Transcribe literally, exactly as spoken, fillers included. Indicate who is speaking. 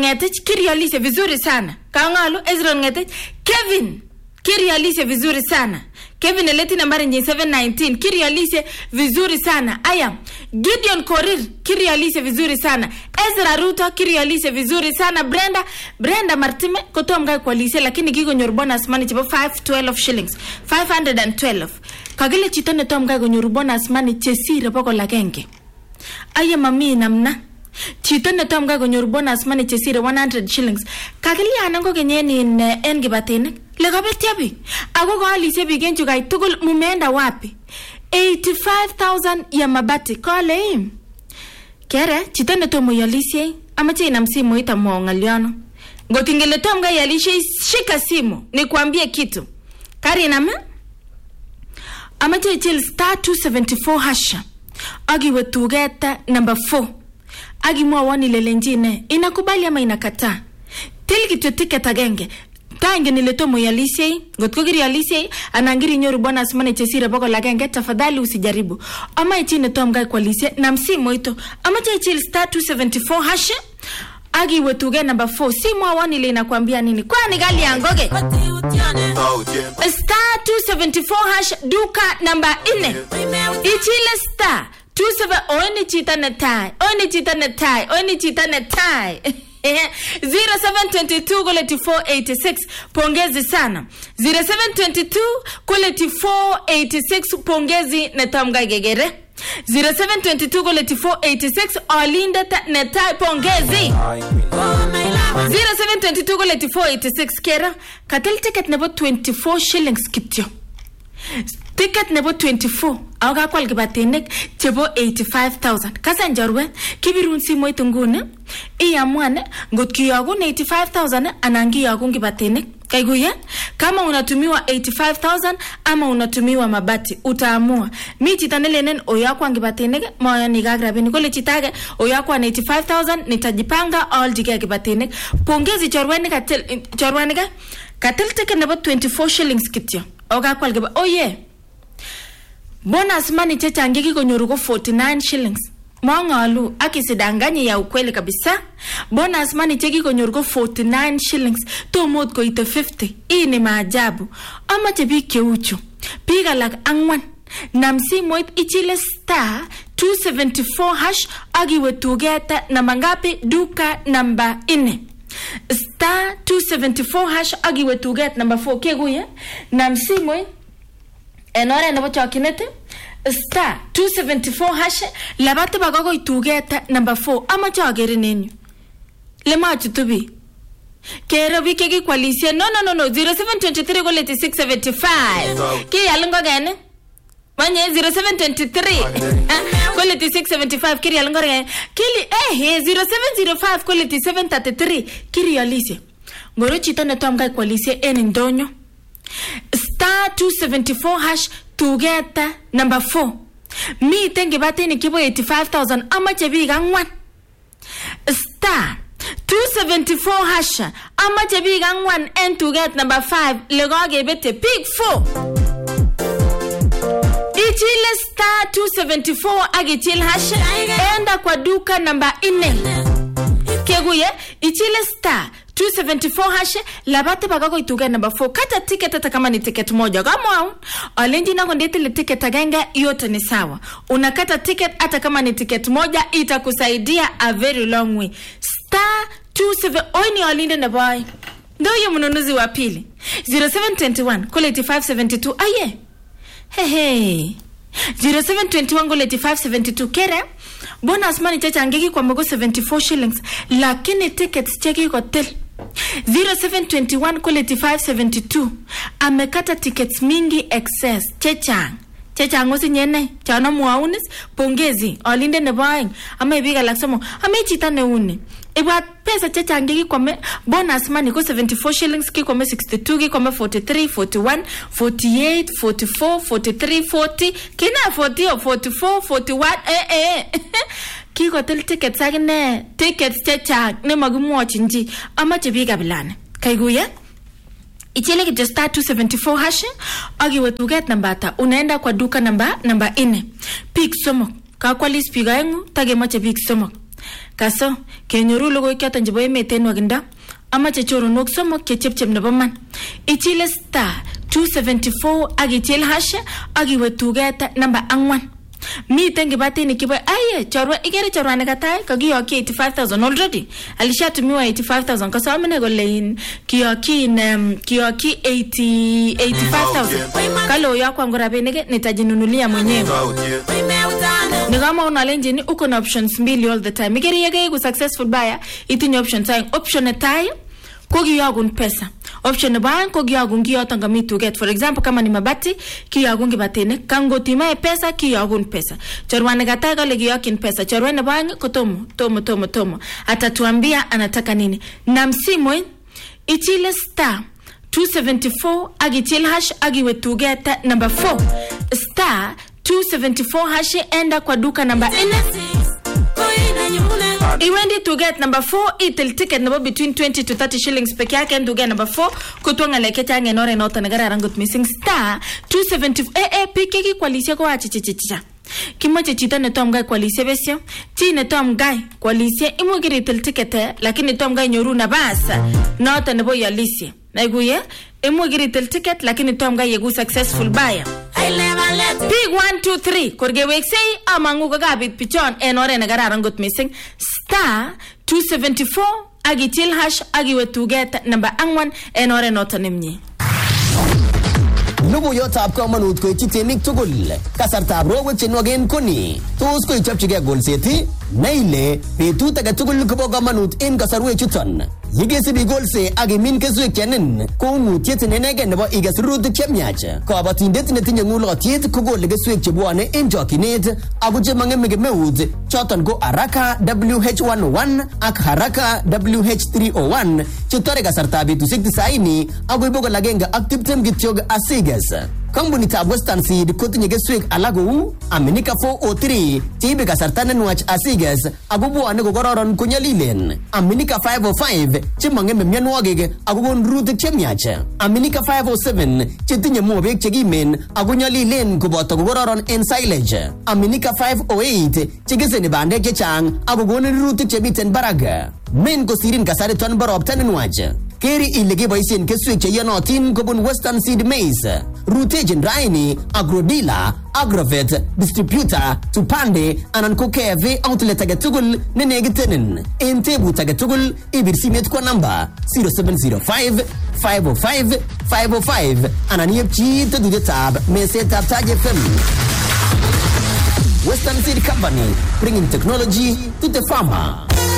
Speaker 1: Ngetich kirialishe vizuri sana. Kaangalu Ezra Ngetich Kevin kirialishe vizuri sana. Kevin eleti nambari nje seven nineteen kirialishe vizuri sana. Aya Gideon Korir kirialishe vizuri sana. Ezra Ruto kirialishe vizuri sana. Brenda Brenda Martime kotoa mga kwa lise lakini kiko nyoru bonus money chipo five twelve shillings five hundred twelve. Kagile chitone toa mga nyoru bonus money chesire poko lakenge. Aya mami namna chitone toa mga nyoru bonus money chesire one hundred shillings. Kagile anango kenyeni in en gibatene legabetiabi ago kwa lise bigenchu kai tugul mumeenda wapi eighty-five thousand ya mabati kole im kere chitone tomo yalisye amache ina msimu ita mwangaliano ngotingele tomga yalisye shika simu nikwambie kitu kari nama amache ichil star two seventy-four hasha agi wetugeta number four agi mwa wani lelenjine inakubali ama inakataa tilki tu ticket agenge tange niletomo yalisye ngotko giri yalisye anangiri nyoru bonus money chesire boko lakenge tafadhali usijaribu ama ichine tomga kwa lisye na msimu ito amache ichil star two seventy-four hasha agi wetuge number four simu awani ile inakwambia nini kwani gali yangoge star two seventy-four hash duka number four ichile star two seven oni chita na tai oni chita na tai oni chita na tai zero seven two two quality four eighty-six pongezi sana zero seven two two quality four eighty-six pongezi na tamga gegere zero seven two two quality four eighty-six Olinda netai pongezi zero seven two two quality four eighty-six kera katel ticket nebo twenty-four shillings kityo ticket nebo twenty-four aga kwal gibatenek chebo eighty-five thousand kasan jarwe kibirun simo itungune iyamwane ngot kiyagun eighty-five thousand anangi yagun gibatenek kaiguye kama unatumiwa eighty-five thousand ama unatumiwa mabati utaamua mi chitanelenen oyakwa gibatenek moya nigagrabeni kole chitage oyakwa eighty-five thousand nitajipanga all dige gibatenek pongezi chorwani katel chorwani ka katel ticket nebo twenty-four shillings kityo oga kwal giba oh yeah bonus money chechange kiko nyoru ko forty-nine shillings mwangalu akisidanganye ya ukweli kabisa bonus money chekiko nyoru ko forty-nine shillings to mod ko ite fifty hii ni maajabu ama chebi keucho piga lak angwan na msimu ichile star two seventy-four hash agi wetugeta na mangapi duka namba four star two seventy-four hash agi wetuget number four keguye na msimu enore nebo chokinete star two seventy-four hash labate bagogo itugeta number four ama chagere nenyu lema chutubi kero bike ki kwalisia no no no no zero seven two three go let six seventy-five ki yalingo gane manye zero seven two three go let six seventy-five kiri yalingo gane kili eh zero seven zero five go let seven thirty-three kiri yalisia ngoro chito na tomga kwalisia eni ndonyo star two seventy-four hash together number four mi tengi bateni kibo eighty-five thousand ama chebiga ngwan star two seventy-four hash ama chebiga ngwan and together number five legoge bete pick four ichile star two seventy-four agichil hash enda kwa duka number four keguye ichile star two seventy-four hash labate bagago ituga number four kata ticket hata kama ni ticket moja kama alenji na kondete le ticket aganga yote ni sawa unakata ticket hata kama ni ticket moja itakusaidia a very long way star two seven oni alinde na boy ndio yeye mnunuzi wa pili zero seven two one quality five seventy-two aye he he zero seven two one quality five seventy-two kera bonus money chacha angeki kwa mgo seventy-four shillings lakini tickets cheki kwa tel zero seven two one quality five seventy-two amekata tickets mingi excess checha checha ngosi nyene chana muaunis pongezi alinde ne buying amebiga laksamo amechita ne une ibwa pesa checha angeki kwa me, bonus money ko seventy-four shillings ki kwa sixty-two ki kwa forty-three forty-one forty-eight forty-four forty-three forty kina forty or forty-four forty-one eh eh kiko tel tickets agine tickets checha ne magumwochi nji ama chebiga bilane kaiguya ichele ki star two seventy-four hash agi wetuget nambata unaenda kwa duka namba namba four pick somo ka kwa list piga yangu tage mache pick somo Kaso kenyoru logoiwek choton chebo emet en wakinda amache choronok somok chechepchep nebo man. Ichile star two seventy-four ak ichil hash ak iwe tuget namba angwan. Miten kibatini kibo aye chorwa igere chorwa nekatai kagiyoki eighty-five thousand already. Alishatumiwa eighty-five thousand kwa sababu mene gole kiyoki um, kiyoki eighty eighty-five thousand. Kalo yako ngora benege nitajinunulia mwenyewe. Nigama unalenje ni uko na options mbili all the time. Igere yege ku successful buyer itinye option time. Option etai kogiyogun pesa. Option ba kogiyogun giyoto ngami to get. For example kama ni mabati kiyogun gibatene kango timae pesa kiyogun pesa. Chorwa negatai kale giyokin pesa. Chorwa ne ba kotomo tomo tomo tomo. Atatuambia anataka nini. Na msimu ichile star two seventy-four agichil hash agiwe to get number four. Star two seventy-four hash enda kwa duka number four. Iwendi to get number four, itil ticket number between twenty to thirty shillings peke yake and to get number four, kutuanga leke change nore nota nagara rangut missing star two seventy-four. Eh eh pike ki kwalisia kwa chichichicha. Kimoche chita ne tom gai kwalisia besio, chi ne tom gai kwalisia imu giri itil ticket lakini tom gai nyoru na basa nota nebo yalisia. Na iguye imu giri itil ticket lakini tom gai yegu successful buyer. Big one two three korge weksei amangu kagabit pichon enore nagararangot missing star two seventy-four agitil hash agiwe to get number angwan enore notanemnyi.
Speaker 2: Logoiyotab komonut koityi temik tugul. Kasartab rowek chenwogen koni. Tos koichopchigei golset na ile betut age tugul kobo komonut en kasarwek chuton. Yigesibi golse ak imin keswek chenin ko ngutiet nenegen nebo iges rurutik chemiach. Kabatindet netinye ng'ulotyet kokole keswek chebwone en chokyinet ako chemang'eme kemeut choton ko Haraka W H one oh one ak Haraka W H three oh one chetore kasartab betusiek tisaini akoi bokol agenge ak tiptem kityok asiges. Kampunitab Western Seed kotinye keswek alak kou Aminika four oh three cheibe kasarta nenwach asiges ako bwone kokororon konyolilen. Aminika five oh five chemang'eme mionwogik ako kon rurutik chemiach. Aminika five oh seven chetinye mobek chekimen ako nyolilen koboto kokororon en silage. Aminika five oh eight chekeseni bandek chechang ako konin rurutik chemiten barak. Men kosirin kasariton bo ropta nenwach. Keri ile keboisien keswek cheyonotin kobun Western Seed Maize. Rutejin raini Agrodila, Agrovet, Distributor, Tupande anan ko K F A outlet age tugul ne negitenin. En tebut age tugul ibir simet kwa namba zero seven zero five five oh five five oh five anan yepchi tedudetab mesetab Taj F M. Western Seed Company, bringing technology to the farmer.